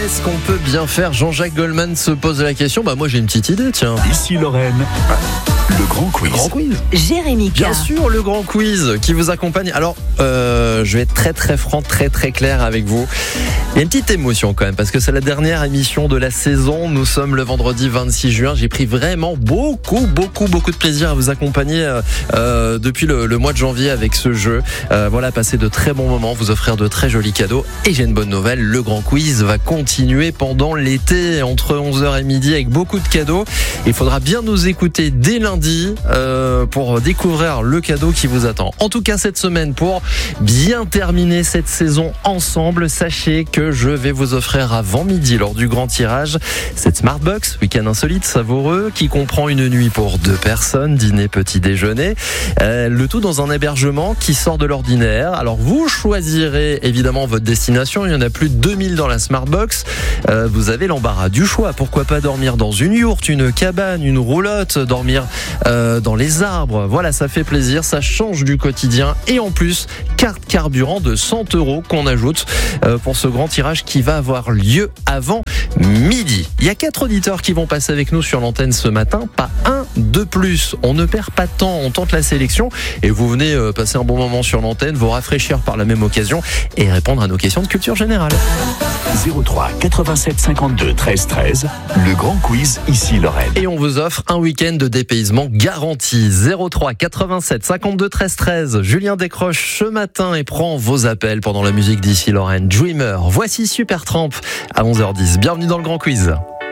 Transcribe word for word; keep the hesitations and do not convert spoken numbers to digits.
Est-ce qu'on peut bien faire? Jean-Jacques Goldman se pose la question. Bah moi j'ai une petite idée, tiens. Ici Lorraine, le grand quiz. Le grand quiz. Jérémy K. Bien sûr, le grand quiz qui vous accompagne. Alors, euh, je vais être très très franc, très très clair avec vous. Il y a une petite émotion quand même, parce que c'est la dernière émission de la saison. Nous sommes le vendredi vingt-six juin. J'ai pris vraiment beaucoup, beaucoup, beaucoup de plaisir à vous accompagner euh, depuis le, le mois de janvier avec ce jeu. Euh, voilà, passer de très bons moments, vous offrir de très jolis cadeaux. Et j'ai une bonne nouvelle, le grand quiz va continuer pendant l'été, entre onze heures et midi, avec beaucoup de cadeaux. Il faudra bien nous écouter dès lundi euh, pour découvrir le cadeau qui vous attend. En tout cas, cette semaine, pour bien terminer cette saison ensemble, sachez que je vais vous offrir avant midi, lors du grand tirage, cette Smartbox, week-end insolite, savoureux, qui comprend une nuit pour deux personnes, dîner, petit déjeuner, euh, le tout dans un hébergement qui sort de l'ordinaire. Alors vous choisirez évidemment votre destination, il y en a plus de deux mille dans la Smartbox. Euh, vous avez l'embarras du choix, pourquoi pas dormir dans une yourte, une cabane, une roulotte, dormir euh, dans les arbres. Voilà, ça fait plaisir, ça change du quotidien, et en plus, carte carburant de cent euros qu'on ajoute euh, pour ce grand tirage qui va avoir lieu avant midi. Il y a quatre auditeurs qui vont passer avec nous sur l'antenne ce matin, pas un de plus. On ne perd pas de temps, on tente la sélection et vous venez euh, passer un bon moment sur l'antenne, vous rafraîchir par la même occasion et répondre à nos questions de culture générale. zéro trois quatre-vingt-sept cinquante-deux treize treize, le grand quiz ici Lorraine. Et on vous offre un week-end de dépaysement garanti. zéro trois quatre-vingt-sept cinquante-deux treize treize. Julien décroche ce matin et prend vos appels pendant la musique d'ici Lorraine. Dreamer. Voici Supertramp à onze heures dix. Bienvenue dans le grand quiz.